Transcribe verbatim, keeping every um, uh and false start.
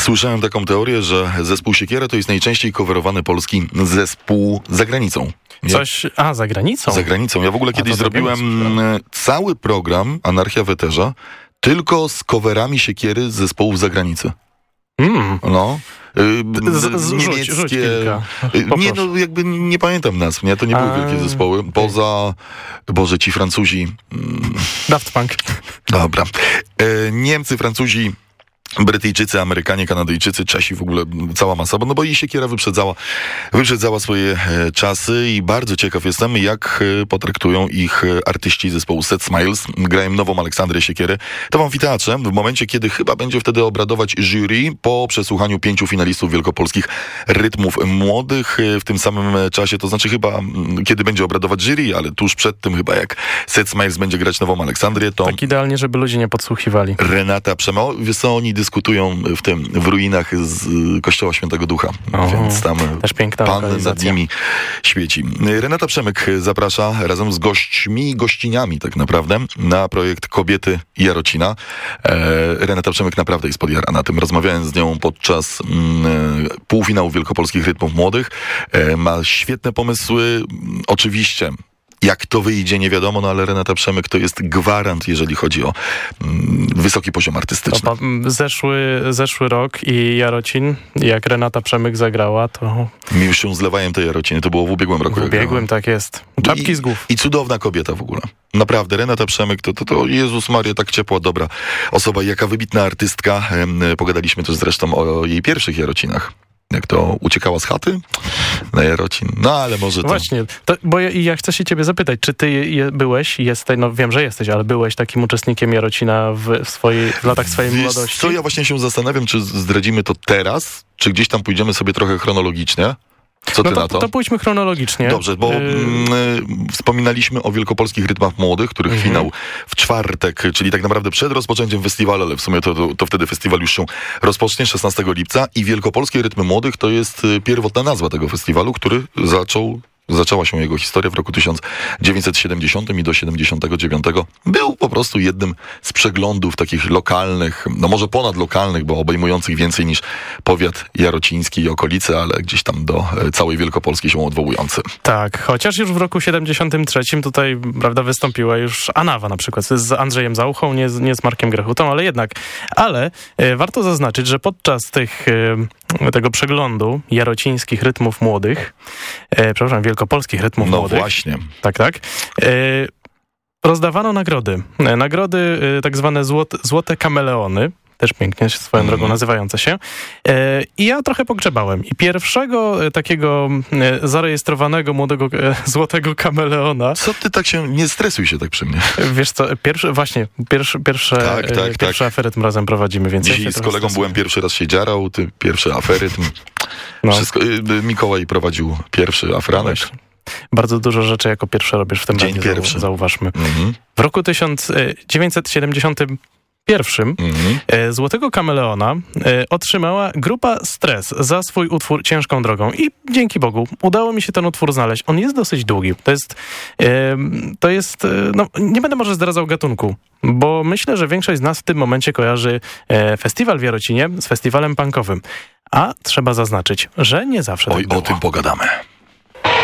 Słyszałem taką teorię, że zespół Siekiera to jest najczęściej coverowany polski zespół za granicą. Coś, a za granicą? Za granicą. Ja w ogóle kiedyś zrobiłem cały program Anarchia w Eterze tylko z coverami Siekiery z zespołów z zagranicy. Mm. No. Z, z, niemieckie... Rzuć, rzuć kilka. Nie, no jakby nie pamiętam nazw, nie? To nie były A, wielkie zespoły. Poza, Boże, ci Francuzi... Daft Punk. Dobra. Niemcy, Francuzi, Brytyjczycy, Amerykanie, Kanadyjczycy, Czesi, w ogóle cała masa, bo, no bo i Siekiera wyprzedzała, wyprzedzała swoje e, czasy i bardzo ciekaw jestem, jak e, potraktują ich e, artyści zespołu Set Smiles. Grają nową Aleksandrę Siekiery. To w amfiteatrze, w momencie, kiedy chyba będzie wtedy obradować jury po przesłuchaniu pięciu finalistów wielkopolskich rytmów młodych e, w tym samym czasie, to znaczy chyba, m, kiedy będzie obradować jury, ale tuż przed tym chyba jak Set Smiles będzie grać nową Aleksandrię, to... Tak idealnie, żeby ludzie nie podsłuchiwali. Renata Przemo, wiesz co, oni dyskutują w tym, w ruinach z Kościoła Świętego Ducha, O, więc tam też piękna Pan nad lokalizacja. nimi świeci. Renata Przemyk zaprasza razem z gośćmi i gościniami tak naprawdę na projekt Kobiety Jarocina. E, Renata Przemyk naprawdę jest podjarana tym. Rozmawiałem z nią podczas mm, półfinału Wielkopolskich Rytmów Młodych. E, ma świetne pomysły. Oczywiście jak to wyjdzie, nie wiadomo, no ale Renata Przemyk to jest gwarant, jeżeli chodzi o mm, wysoki poziom artystyczny. To pa, zeszły, zeszły rok i Jarocin, jak Renata Przemyk zagrała, to... Mi już się zlewają te Jarociny, to było w ubiegłym roku. W ubiegłym, tak jest. Czapki I, z głów. I cudowna kobieta w ogóle. Naprawdę, Renata Przemyk, to, to, to Jezus Maria, tak ciepła, dobra osoba, jaka wybitna artystka. Pogadaliśmy też zresztą o jej pierwszych Jarocinach. Jak to uciekała z chaty na Jarocin. No ale może to... Właśnie, to, bo ja, ja chcę się ciebie zapytać, czy ty je, byłeś, jesteś, no wiem, że jesteś, ale byłeś takim uczestnikiem Jarocina w, w, swojej, w latach swojej Wiesz młodości? co, ja właśnie się zastanawiam, czy zdradzimy to teraz, czy gdzieś tam pójdziemy sobie trochę chronologicznie. Co ty no to, na to? to pójdźmy chronologicznie. Dobrze, bo y... mm, wspominaliśmy o Wielkopolskich Rytmach Młodych, których mhm. finał w czwartek, czyli tak naprawdę przed rozpoczęciem festiwalu, ale w sumie to, to, to wtedy festiwal już się rozpocznie, szesnastego lipca, i Wielkopolskie Rytmy Młodych to jest pierwotna nazwa tego festiwalu, który zaczął Zaczęła się jego historia w roku tysiąc dziewięćset siedemdziesiątym i do siedemdziesiątego dziewiątego był po prostu jednym z przeglądów takich lokalnych, no może ponadlokalnych, bo obejmujących więcej niż powiat jarociński i okolice, ale gdzieś tam do całej Wielkopolski się odwołujący. Tak, chociaż już w roku siedemdziesiątym trzecim tutaj, prawda, wystąpiła już Anawa na przykład z Andrzejem Zauchą, nie, nie z Markiem Grechutą, ale jednak. Ale e, warto zaznaczyć, że podczas tych, e, tego przeglądu jarocińskich rytmów młodych, e, przepraszam, Wielkopolskich Rytmów no Młodych. No właśnie. Tak, tak. E, rozdawano nagrody. E, nagrody e, tak zwane złote, złote kameleony. Też pięknie swoją mm. drogą nazywające się. E, I ja trochę pogrzebałem. I pierwszego e, takiego e, zarejestrowanego młodego e, złotego kameleona... Co ty tak się... Nie stresuj się tak przy mnie. Wiesz co, pierwszy, właśnie, pierwszy, pierwsze, tak, tak, e, pierwszy tak. aferytm razem prowadzimy, więc... Dzisiaj ja z kolegą byłem pierwszy raz się dziarał, ty pierwszy aferytm. No. Wszystko, Mikołaj prowadził pierwszy afranek. No bardzo dużo rzeczy jako pierwsze robisz w tym Dzień radiu, pierwszy. Zauważmy. Mhm. W roku tysiąc dziewięćset siedemdziesiątym pierwszym mhm. e, Złotego Kameleona e, otrzymała grupa Stres za swój utwór Ciężką drogą. I dzięki Bogu udało mi się ten utwór znaleźć. On jest dosyć długi. To jest, e, to jest e, no, nie będę może zdradzał gatunku, bo myślę, że większość z nas w tym momencie kojarzy e, festiwal w Jarocinie z festiwalem punkowym. A trzeba zaznaczyć, że nie zawsze Oj, tak było. o tym pogadamy.